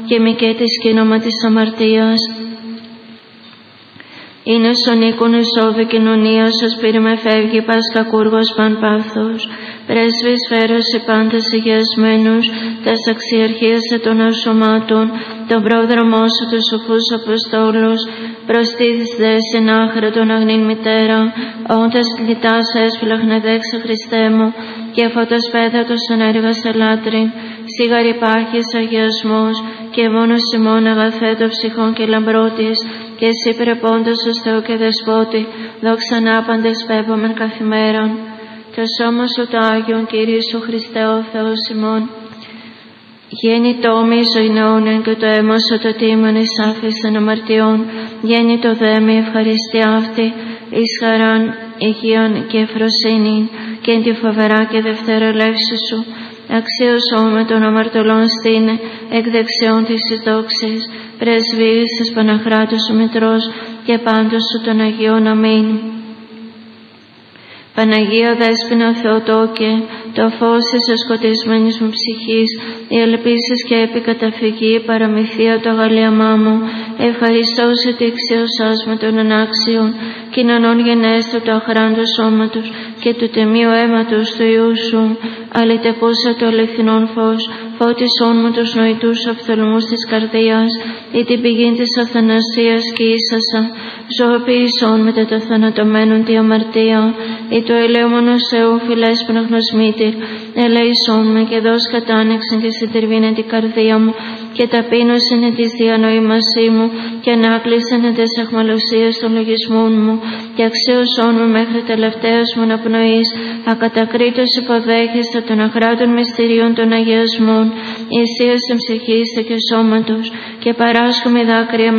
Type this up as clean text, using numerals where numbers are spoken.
και μη και τη σκήνομα της αμαρτίας. Είναι στον οίκον εσώδου κοινωνίας, ως πήρε με φεύγει πας κακούργος παν πάθος. Πρέσβης φέρωσε πάντας αγιασμένους, τας αξιαρχίασε των ασωμάτων, τον πρόδρομό σου τους σοφούς Αποστόλους, προστίθεις δε στην άχρα των αγνήν μητέρα, όντας λυτάς έσφυλαχ δέξα Χριστέ μου, και φωτός πέδατος ενέργας ελάτριν, σίγαρ υπάρχεις αγιασμός, και μόνος ημών αγαθέτω ψυχών και λαμπρότης, και εσύ πρεπόντος ως Θεό και Δεσπότη, δόξαν άπαντες πέπομεν καθημέραν. Το σώμα σου το Άγιον, Κύριε σου Χριστέ ο Θεός ημών, γέννητο μη ζωήν αιώνεν, και το αίμα σου το τίμον εις άφησεν αμαρτιών, γέννητο δε μη ευχαριστία αυτή, εις χαράν, υγείαν και ευφροσύνην, και εν τη φοβερά και δευτέρα λέξη σου, αξίωσό με των αμαρτωλών στήνε, εκ δεξιών της εις δόξης, πρεσβείες της Παναχράτου σου Μητρός, και πάντως σου των Αγίων. Αμήν. Παναγία Δέσποινα Θεοτόκε, το φως της σκοτισμένης μου ψυχής, η ελπίσεις και επικαταφυγή, η παραμυθία του αγαλίαμά μου, ευχαριστώ σε τη αξίωσάς με των ανάξιων, κοινωνών γενέστο του αχράντου σώματος και του τιμίου αίματος του Υιού σου, αλητεπούσα το αληθινόν φως, φώτισόν μου τους νοητούς οφθαλμούς της καρδίας, ή την πηγή της αθανασίας και ίσασα, ζωοποιήσόν μετά το θανατωμένον τη αμαρτία, ή το ελαιόμονος Θεού φιλές πνογνωσμήτηρ, ελέησόν με και δώσ' κατάνοιξεν και συντριβήνε την καρδία μου, και ταπείνωσεν εν της διανοήμασή μου, και ανάκλεισεν εν της αχμαλωσίας των λογισμών μου, και αξίωσόν μου μέχρι τελευταίας μου αναπνοής, ακατακρίτως υποδέχεστε των αχράτων μυστηρίων των αγιασμών, η αισίαση ψυχής και σώματος, και παράσχομαι δάκρυα